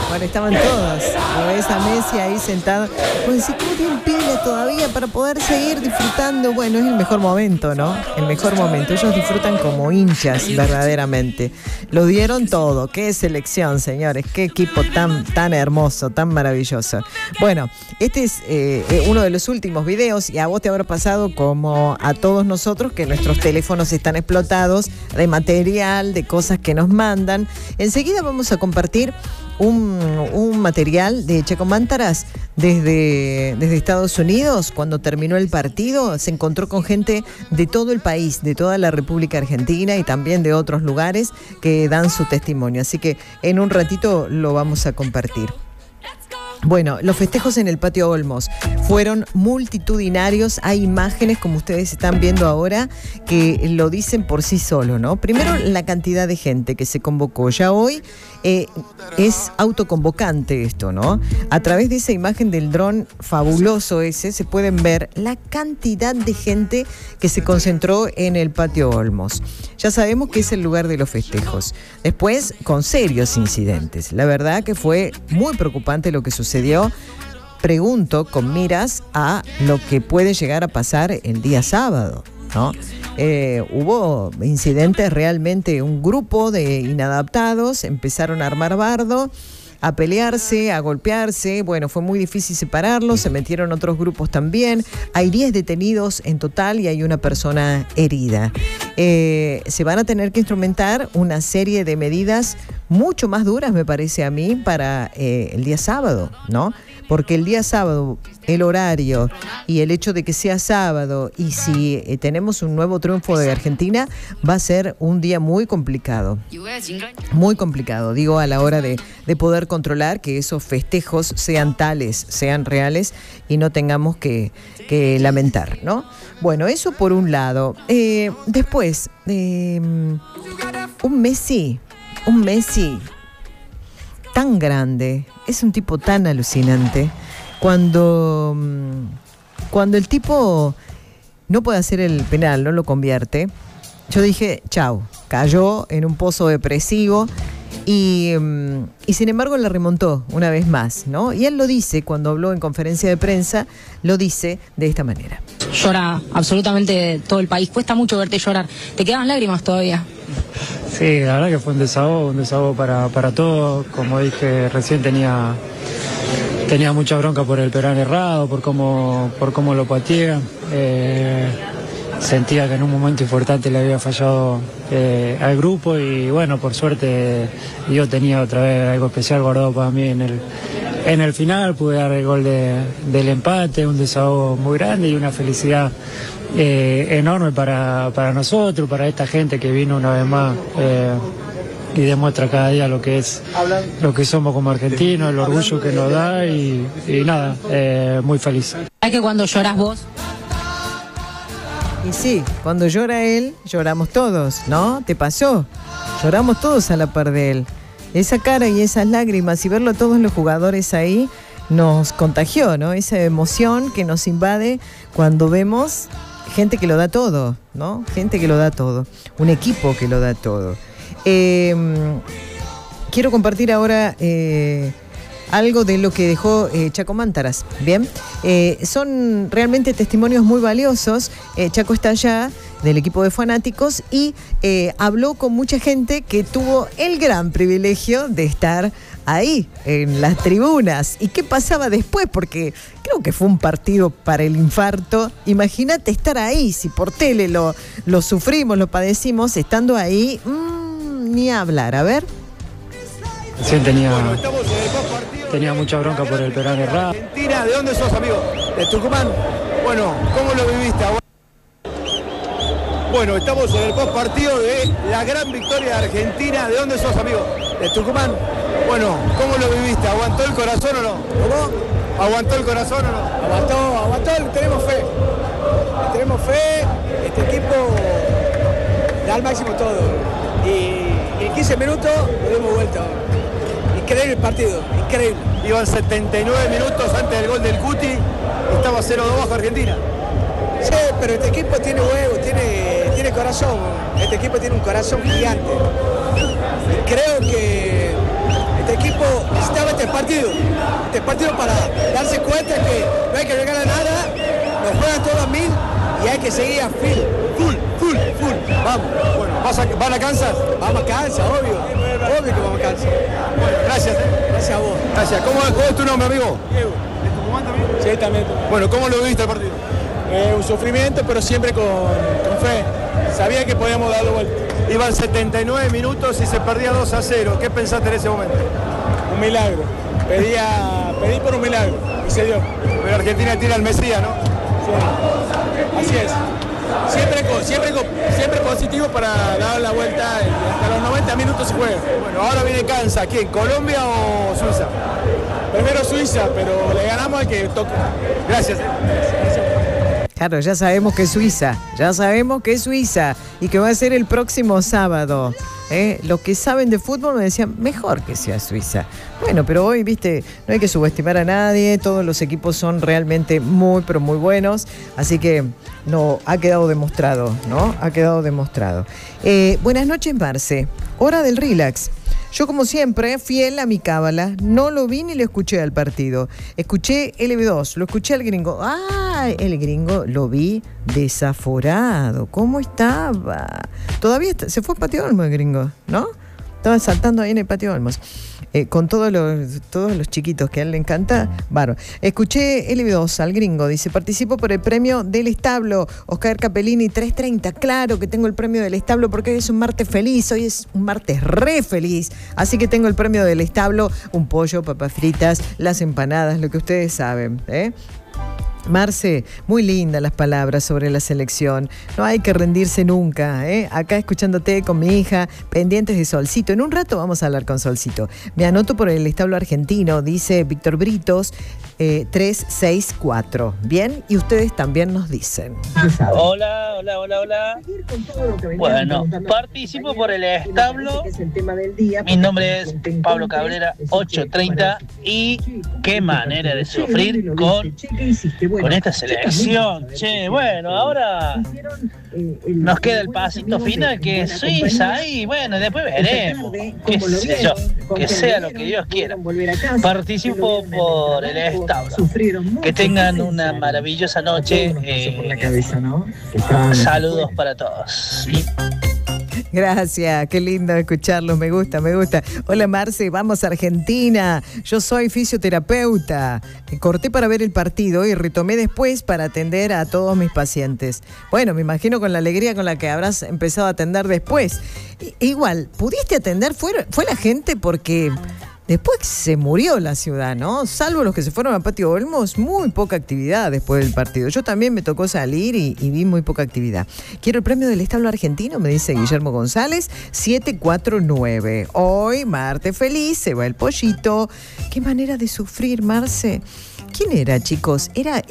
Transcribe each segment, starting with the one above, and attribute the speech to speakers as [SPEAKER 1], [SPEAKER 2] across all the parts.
[SPEAKER 1] Bueno, estaban todos. Lo ves a Messi ahí sentado. Pues sí, ¿cómo tienen pila todavía para poder seguir disfrutando? Bueno, es el mejor momento, ¿no? El mejor momento. Ellos disfrutan como hinchas, verdaderamente. Lo dieron todo. Qué selección, señores. Qué equipo tan hermoso, tan maravilloso. Bueno, este es uno de los últimos videos y a vos te habrá pasado como a todos nosotros que nuestros teléfonos están explotados de material, de cosas que nos mandan. Enseguida vamos a compartir un material de Chaco Mántaras desde Estados Unidos. Cuando terminó el partido se encontró con gente de todo el país, de toda la República Argentina y también de otros lugares que dan su testimonio. Así que en un ratito lo vamos a compartir. Bueno, los festejos en el Patio Olmos fueron multitudinarios. Hay imágenes, como ustedes están viendo ahora, que lo dicen por sí solo, ¿no? Primero, la cantidad de gente que se convocó. Ya hoy es autoconvocante esto, ¿no? A través de esa imagen del dron fabuloso ese, se pueden ver la cantidad de gente que se concentró en el Patio Olmos. Ya sabemos que es el lugar de los festejos. Después, con serios incidentes. La verdad que fue muy preocupante lo que sucedió. Pregunto con miras a lo que puede llegar a pasar el día sábado, ¿no? Hubo incidentes realmente, un grupo de inadaptados empezaron a armar bardo, a pelearse, a golpearse. Bueno, fue muy difícil separarlos, se metieron otros grupos también. Hay 10 detenidos en total y hay una persona herida. Se van a tener que instrumentar una serie de medidas mucho más duras, me parece a mí, para el día sábado, ¿no? Porque el día sábado, el horario y el hecho de que sea sábado y si tenemos un nuevo triunfo de Argentina, va a ser un día muy complicado. Muy complicado, digo, a la hora de poder controlar que esos festejos sean tales, sean reales y no tengamos que lamentar, ¿no? Bueno, eso por un lado. Después, un Messi tan grande, es un tipo tan alucinante. Cuando el tipo no puede hacer el penal, no lo convierte, yo dije, chau, cayó en un pozo depresivo y sin embargo la remontó una vez más, ¿no? Y él lo dice cuando habló en conferencia de prensa, lo dice de esta manera.
[SPEAKER 2] Llora absolutamente todo el país, cuesta mucho verte llorar, ¿te quedan lágrimas todavía?
[SPEAKER 3] Sí, la verdad que fue un desahogo para todos. Como dije recién, tenía mucha bronca por el penal errado, por cómo lo pateé. Sentía que en un momento importante le había fallado al grupo y bueno, por suerte yo tenía otra vez algo especial guardado para mí en el final. Pude dar el gol del empate, un desahogo muy grande y una felicidad enorme para nosotros, para esta gente que vino una vez más y demuestra cada día lo que somos como argentinos, el orgullo que nos da y nada, muy feliz.
[SPEAKER 2] ¿Sabes que cuando lloras vos?
[SPEAKER 1] Y sí, cuando llora él, lloramos todos, ¿no? ¿Te pasó? Lloramos todos a la par de él. Esa cara y esas lágrimas y verlo a todos los jugadores ahí nos contagió, ¿no? Esa emoción que nos invade cuando vemos gente que lo da todo, ¿no? Gente que lo da todo. Un equipo que lo da todo. Quiero compartir ahora algo de lo que dejó Chaco Mántaras. Bien, son realmente testimonios muy valiosos. Chaco está allá del equipo de fanáticos y habló con mucha gente que tuvo el gran privilegio de estar ahí en las tribunas. ¿Y qué pasaba después? Porque creo que fue un partido para el infarto. Imagínate estar ahí, si por tele lo sufrimos, lo padecimos, estando ahí, ni hablar. A ver.
[SPEAKER 3] Sí, tenía mucha bronca por el penal errado.
[SPEAKER 4] Argentina, ¿de dónde sos, amigo? ¿De Tucumán? Bueno, ¿cómo lo viviste? Bueno, estamos en el post partido de la gran victoria de Argentina. ¿De dónde sos, amigo? ¿De Tucumán? Bueno, ¿cómo lo viviste? ¿Aguantó el corazón o no? ¿Cómo? ¿Aguantó el corazón o no?
[SPEAKER 5] Aguantó, tenemos fe. Tenemos fe, este equipo da al máximo todo. Y en 15 minutos lo dimos vuelta. Increíble el partido, increíble.
[SPEAKER 4] Iban 79 minutos antes del gol del Cuti, estaba 0-2 bajo Argentina.
[SPEAKER 5] Sí, pero este equipo tiene huevo, tiene corazón. Este equipo tiene un corazón gigante. Y creo que este equipo necesitaba Este es partido para darse cuenta que no hay que regalar nada, nos juegan todos a 1000 y hay que seguir a full. Vamos.
[SPEAKER 4] Bueno, ¿van a Kansas?
[SPEAKER 5] Vamos a Kansas, obvio que vamos a Kansas.
[SPEAKER 4] Bueno, gracias.
[SPEAKER 5] Gracias a vos.
[SPEAKER 4] Gracias. ¿Cómo es tu nombre, amigo?
[SPEAKER 5] Diego.
[SPEAKER 4] ¿De Tucumán también?
[SPEAKER 5] Sí, también.
[SPEAKER 4] Bueno, ¿cómo lo viviste el partido?
[SPEAKER 5] Un sufrimiento, pero siempre con fe. Sabía que podíamos darlo vuelta.
[SPEAKER 4] Iban 79 minutos y se perdía 2-0. ¿Qué pensaste en ese momento?
[SPEAKER 5] Un milagro. Pedí por un milagro y se dio.
[SPEAKER 4] Pero Argentina tira al Mesías, ¿no?
[SPEAKER 5] Sí. Así es. Siempre positivo para dar la vuelta y hasta los 90 minutos se juega.
[SPEAKER 4] Bueno, ahora viene Kansas. ¿Quién? ¿Colombia o Suiza?
[SPEAKER 5] Primero Suiza, pero le ganamos al que toque.
[SPEAKER 4] Gracias.
[SPEAKER 1] Claro, ya sabemos que es Suiza, y que va a ser el próximo sábado. Los que saben de fútbol me decían, mejor que sea Suiza. Bueno, pero hoy, viste, no hay que subestimar a nadie, todos los equipos son realmente muy, pero muy buenos, así que no, ha quedado demostrado, ¿no? Ha quedado demostrado. Buenas noches, Marce, hora del relax. Yo, como siempre, fiel a mi cábala, no lo vi ni lo escuché al partido. Escuché LB2, lo escuché al gringo. ¡Ah! El gringo lo vi desaforado. ¿Cómo estaba? Todavía se fue a Patio Olmos el gringo, ¿no? Estaba saltando ahí en el Patio Olmos. Con todos los chiquitos que a él le encanta. Bárbaro. Escuché LB2 al gringo, dice, participo por el premio del establo. Oscar Capellini, 3:30. Claro que tengo el premio del establo porque hoy es un martes feliz, hoy es un martes re feliz. Así que tengo el premio del establo, un pollo, papas fritas, las empanadas, lo que ustedes saben, Marce, muy lindas las palabras sobre la selección. No hay que rendirse nunca, Acá escuchándote con mi hija, pendientes de Solcito. En un rato vamos a hablar con Solcito. Me anoto por el establo argentino, dice Víctor Britos, 364. Bien, y ustedes también nos dicen.
[SPEAKER 6] Hola. Bueno, participo por el establo. Mi nombre es Pablo Cabrera, 830. Y qué manera de sufrir con esta selección. Che, bueno, ahora nos queda el pasito final que es Suiza y bueno, después veremos. Qué sé yo, que sea lo que Dios quiera. Participo por el establo. Que tengan una maravillosa noche. Saludos para todos.
[SPEAKER 1] Gracias, qué lindo escucharlos, me gusta. Hola Marce, vamos a Argentina. Yo soy fisioterapeuta. Corté para ver el partido y retomé después para atender a todos mis pacientes. Bueno, me imagino con la alegría con la que habrás empezado a atender después. Igual, ¿pudiste atender? ¿Fue la gente? Porque después se murió la ciudad, ¿no? Salvo los que se fueron a Patio Olmos, muy poca actividad después del partido. Yo también me tocó salir y vi muy poca actividad. Quiero el premio del establo argentino, me dice Guillermo González, 749. Hoy, martes feliz, se va el pollito. Qué manera de sufrir, Marce. ¿Quién era, chicos? Era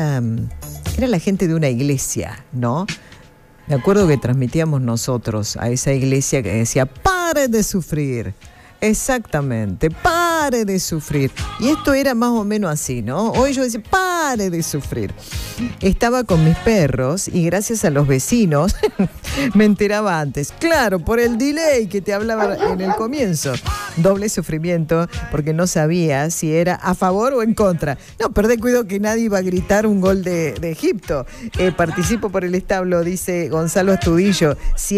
[SPEAKER 1] la gente de una iglesia, ¿no? Me acuerdo que transmitíamos nosotros a esa iglesia que decía, ¡pare de sufrir! Exactamente, pare de sufrir. Y esto era más o menos así, ¿no? Hoy yo decía, pare de sufrir. Estaba con mis perros y gracias a los vecinos me enteraba antes. Claro, por el delay que te hablaba en el comienzo. Doble sufrimiento porque no sabía si era a favor o en contra. No, perdé cuidado que nadie iba a gritar un gol de Egipto. Participo por el establo, dice Gonzalo Astudillo,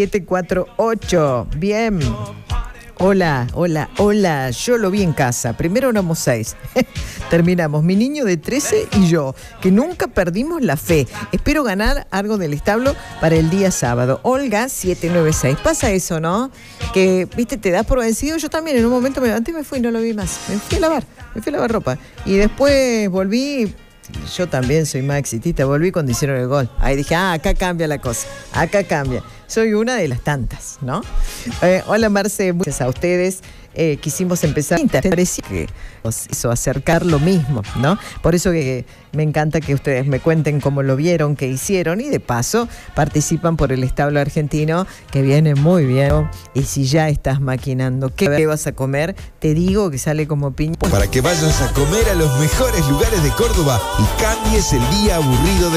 [SPEAKER 1] 748. Bien. Hola, yo lo vi en casa. Primero éramos 6. Terminamos, mi niño de 13 y yo, que nunca perdimos la fe. Espero ganar algo del establo para el día sábado. Olga, 796. Pasa eso, ¿no? Que, viste, te das por vencido. Yo también en un momento me levanté y me fui y no lo vi más. Me fui a lavar ropa. Y después volví. Yo también soy más exitista. Volví cuando hicieron el gol. Ahí dije, acá cambia la cosa. Acá cambia. Soy una de las tantas, ¿no? Hola Marce, muchas gracias a ustedes. Quisimos empezar, parecía que nos hizo acercar lo mismo, ¿no? Por eso que me encanta que ustedes me cuenten cómo lo vieron, qué hicieron y de paso participan por el establo argentino que viene muy bien. Y si ya estás maquinando qué vas a comer, te digo que sale como piña.
[SPEAKER 7] Para que vayas a comer a los mejores lugares de Córdoba y cambies el día aburrido de